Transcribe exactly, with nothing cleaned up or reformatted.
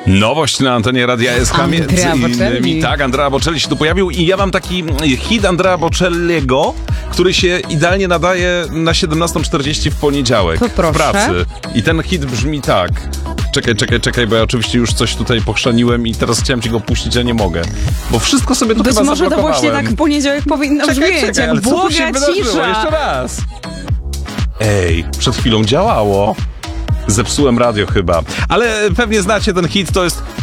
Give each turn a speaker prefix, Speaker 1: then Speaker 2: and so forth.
Speaker 1: Nowość na antenie Radia S K między innymi. Tak, Andrea Bocelli się tu pojawił i ja mam taki hit Andrea Bocelliego, który się idealnie nadaje na siedemnasta czterdzieści w poniedziałek
Speaker 2: to proszę.
Speaker 1: w pracy. I ten hit brzmi tak. Czekaj, czekaj, czekaj, bo ja oczywiście już coś tutaj pochrzaniłem i teraz chciałem ci go puścić, a nie mogę. Bo wszystko sobie tu
Speaker 2: Być
Speaker 1: chyba
Speaker 2: może to właśnie tak w poniedziałek powinno
Speaker 1: czekaj,
Speaker 2: brzmieć,
Speaker 1: czekaj,
Speaker 2: jak
Speaker 1: ale co tu się
Speaker 2: błoga
Speaker 1: wydarzyło?
Speaker 2: cisza.
Speaker 1: Jeszcze raz. Ej, przed chwilą działało. Zepsułem radio chyba. Ale pewnie znacie ten hit, to jest